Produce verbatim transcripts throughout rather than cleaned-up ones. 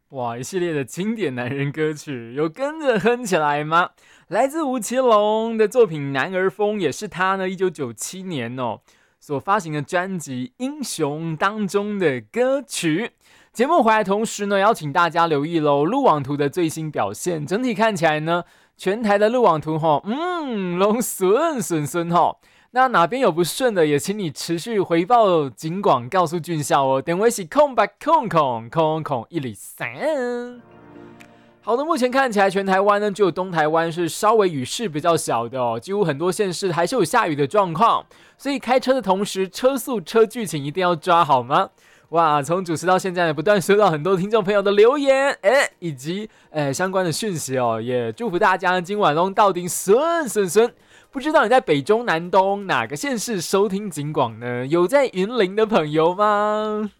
哇，一系列的经典男人歌曲，有跟着哼起来吗？来自吴奇隆的作品《男儿风》，也是他呢一九九七年哦所发行的专辑《英雄》当中的歌曲。节目回来同时呢，邀请大家留意喽，路网图的最新表现。整体看起来呢，全台的路网图吼，嗯，拢顺顺顺吼。那哪边有不顺的，也请你持续回报警广，告诉俊孝哦。电话是空白空空空空一里三。好的，目前看起来全台湾呢，只有东台湾是稍微雨势比较小的哦，几乎很多县市还是有下雨的状况，所以开车的同时，车速车距请一定要抓好吗？哇，从主持到现在呢，不断收到很多听众朋友的留言，哎，以及呃相关的讯息哦，也祝福大家今晚拢到底顺顺顺。不知道你在北中南东哪个县市收听警广呢？有在云林的朋友吗？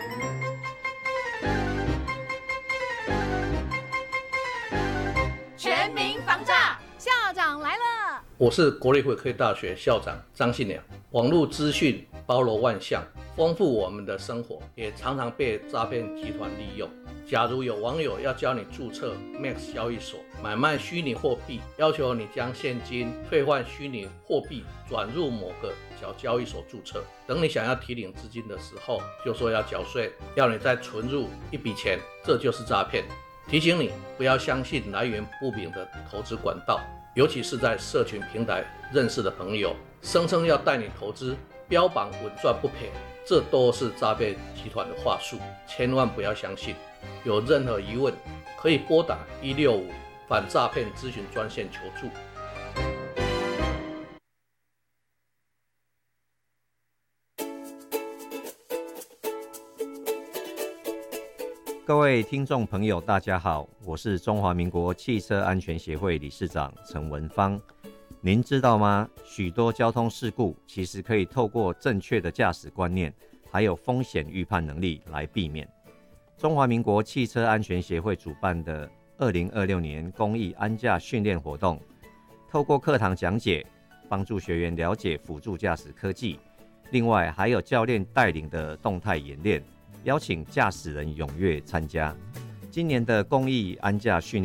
全民防诈，校长来了！ 我是国立会科技大学校长张信良。网络资讯包罗万象，丰富我们的生活，也常常被诈骗集团利用。假如有网友要教你注册 Max 交易所，买卖虚拟货币，要求你将现金兑换虚拟货币转入某个小交易所注册，等你想要提领资金的时候，就说要缴税，要你再存入一笔钱，这就是诈骗。提醒你不要相信来源不明的投资管道，尤其是在社群平台认识的朋友，声称要带你投资，标榜稳赚不赔，这都是诈骗集团的话术，千万不要相信。有任何疑问，可以拨打一六五反诈骗咨询专线求助。 各位听众朋友，大家好，我是中华民国汽车安全协会理事长陈文芳。您知道吗？许多交通事故其实可以透过正确的驾驶观念，还有风险预判能力来避免。中华民国汽车安全协会主办的二零二六年公益安驾训练活动，透过课堂讲解，帮助学员了解辅助驾驶科技，另外还有教练带领的动态演练，邀请驾驶人踊跃参加。今年的公益安驾训练